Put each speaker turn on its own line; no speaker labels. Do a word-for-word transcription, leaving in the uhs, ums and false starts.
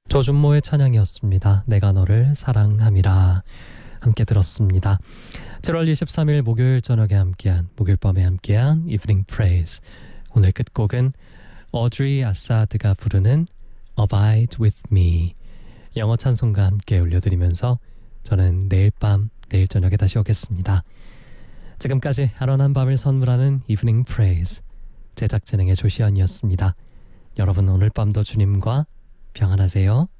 조준모의 찬양이었습니다. 내가 너를 사랑함이라. 함께 들었습니다. 칠월 이십삼일 목요일 저녁에 함께한, 목요일 밤에 함께한 Evening Praise. 오늘 끝곡은 어드리 아사드가 부르는 Abide with Me, 영어 찬송과 함께 올려드리면서 저는 내일 밤, 내일 저녁에 다시 오겠습니다. 지금까지 아련한 밤을 선물하는 Evening Praise, 제작 진행의 조시연이었습니다. 여러분 오늘 밤도 주님과 평안하세요.